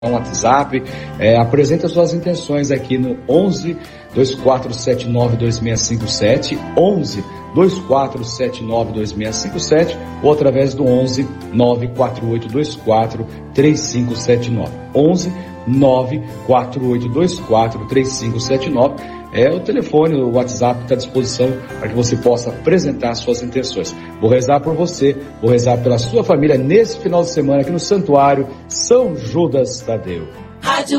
um WhatsApp, apresenta suas intenções aqui no 11 2479 2657, 11 2479 2657, ou através do 11 94824 3579, 11 94824 3579. É o telefone, o WhatsApp está à disposição para que você possa apresentar suas intenções. Vou rezar por você, vou rezar pela sua família nesse final de semana aqui no Santuário São Judas Tadeu. Rádio